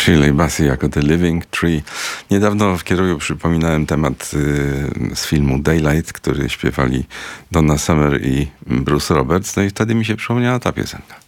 Shirley Bassey jako The Living Tree. Niedawno w Kieruju przypominałem temat z filmu Daylight, który śpiewali Donna Summer i Bruce Roberts. No i wtedy mi się przypomniała ta piosenka.